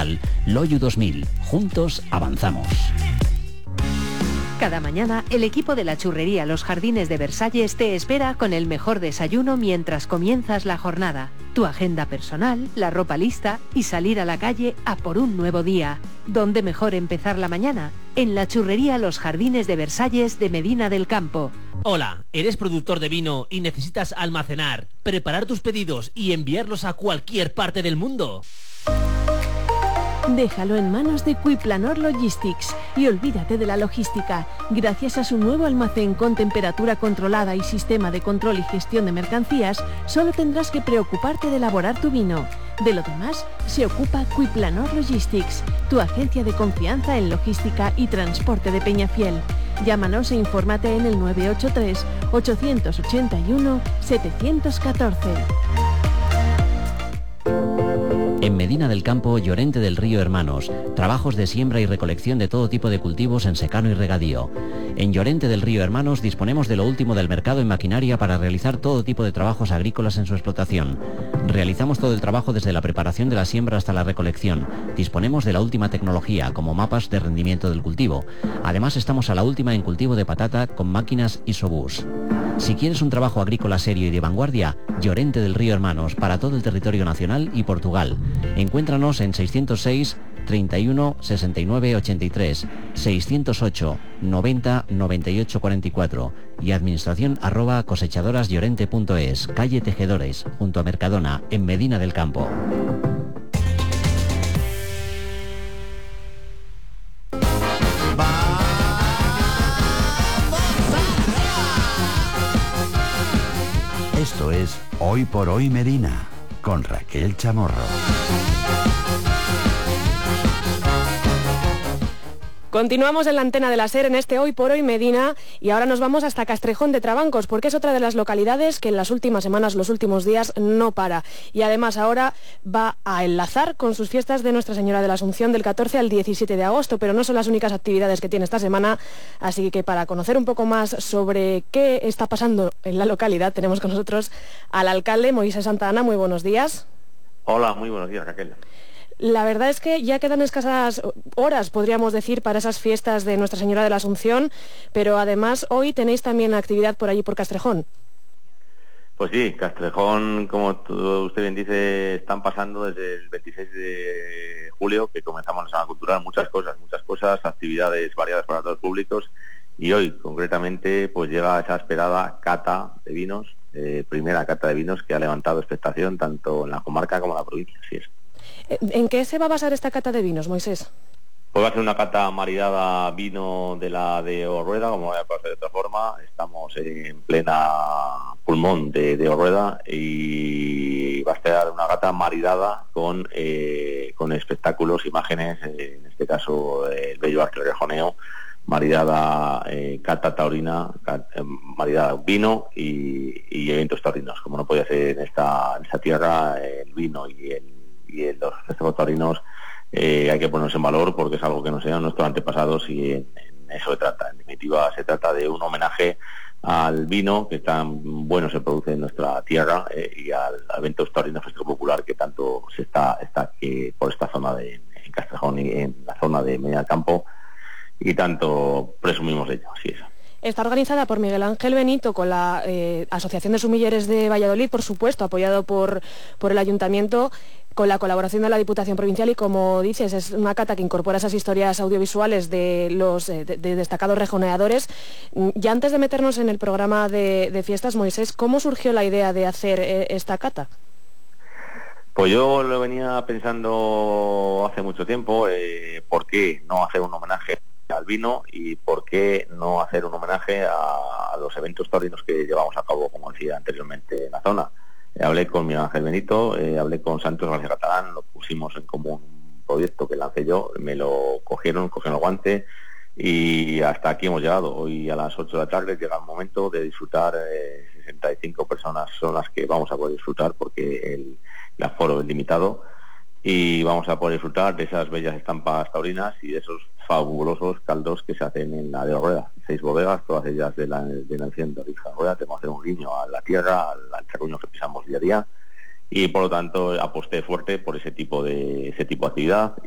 Nacional, Loyu 2000. Juntos avanzamos. Cada mañana, el equipo de la churrería Los Jardines de Versalles te espera con el mejor desayuno mientras comienzas la jornada. Tu agenda personal, la ropa lista y salir a la calle a por un nuevo día. ¿Dónde mejor empezar la mañana? En la churrería Los Jardines de Versalles de Medina del Campo. Hola, ¿eres productor de vino y necesitas almacenar, preparar tus pedidos y enviarlos a cualquier parte del mundo? Déjalo en manos de Quiplanor Logistics y olvídate de la logística. Gracias a su nuevo almacén con temperatura controlada y sistema de control y gestión de mercancías, solo tendrás que preocuparte de elaborar tu vino. De lo demás, se ocupa Quiplanor Logistics, tu agencia de confianza en logística y transporte de Peñafiel. Llámanos e infórmate en el 983 881 714. En Medina del Campo, Llorente del Río Hermanos, trabajos de siembra y recolección de todo tipo de cultivos en secano y regadío. En Llorente del Río Hermanos disponemos de lo último del mercado en maquinaria para realizar todo tipo de trabajos agrícolas en su explotación. Realizamos todo el trabajo desde la preparación de la siembra hasta la recolección. Disponemos de la última tecnología, como mapas de rendimiento del cultivo. Además, estamos a la última en cultivo de patata con máquinas Isobus. Si quieres un trabajo agrícola serio y de vanguardia, Llorente del Río Hermanos, para todo el territorio nacional y Portugal. Encuéntranos en 606 31 69 83, 608 90 98 44 y administración@cosechadorasllorente.es, calle Tejedores, junto a Mercadona, en Medina del Campo. Esto es Hoy por Hoy Medina, con Raquel Chamorro. Continuamos en la antena de la SER en este Hoy por Hoy Medina y ahora nos vamos hasta Castrejón de Trabancos porque es otra de las localidades que en las últimas semanas, los últimos días no para y además ahora va a enlazar con sus fiestas de Nuestra Señora de la Asunción del 14 al 17 de agosto, pero no son las únicas actividades que tiene esta semana, así que para conocer un poco más sobre qué está pasando en la localidad tenemos con nosotros al alcalde Moisés Santa Ana. Muy buenos días. Hola, muy buenos días, Raquel. La verdad es que ya quedan escasas horas, podríamos decir, para esas fiestas de Nuestra Señora de la Asunción, pero además hoy tenéis también actividad por allí por Castrejón. Pues sí, Castrejón, como usted bien dice, están pasando desde el 26 de julio, que comenzamos la Semana Cultural, muchas cosas, actividades variadas para todos los públicos, y hoy, concretamente, pues llega esa esperada cata de vinos, primera cata de vinos que ha levantado expectación tanto en la comarca como en la provincia, así es. ¿En qué se va a basar esta cata de vinos, Moisés? Pues va a ser una cata maridada vino de la de Orrueda, como voy a pasar de otra forma. Estamos en plena pulmón de Orrueda y va a estar una cata maridada con espectáculos, imágenes, en este caso el bello arte del rejoneo, maridada cata taurina, maridada vino y eventos taurinos. Como no podía ser en esta tierra, el vino y los festejos taurinos hay que ponerse en valor porque es algo que nos enseñan nuestros antepasados y en eso se trata. En definitiva, se trata de un homenaje al vino que tan bueno se produce en nuestra tierra y al evento taurino festejo popular que tanto se está aquí por esta zona en Castrejón y en la zona de Medina del Campo y tanto presumimos de ello, así es. Está organizada por Miguel Ángel Benito con la Asociación de Sumilleres de Valladolid, por supuesto, apoyado por el Ayuntamiento, con la colaboración de la Diputación Provincial y, como dices, es una cata que incorpora esas historias audiovisuales de los de destacados rejoneadores. Ya antes de meternos en el programa de fiestas, Moisés, ¿cómo surgió la idea de hacer esta cata? Pues yo lo venía pensando hace mucho tiempo, ¿por qué no hacer un homenaje al vino y por qué no hacer un homenaje a los eventos taurinos que llevamos a cabo, como decía anteriormente, en la zona? Hablé con Miguel Ángel Benito, hablé con Santos García Catalán, lo pusimos en común un proyecto que lancé yo, me lo cogieron el guante y hasta aquí hemos llegado. Hoy a las 8 de la tarde llega el momento de disfrutar, 65 personas son las que vamos a poder disfrutar porque el aforo es limitado y vamos a poder disfrutar de esas bellas estampas taurinas y de esos fabulosos caldos que se hacen en la de Orrueda. 6 bodegas, todas ellas de la nación de origen Orrueda. Tenemos que hacer un guiño a la tierra, al terruño que pisamos día a día y por lo tanto aposté fuerte por ese tipo de actividad.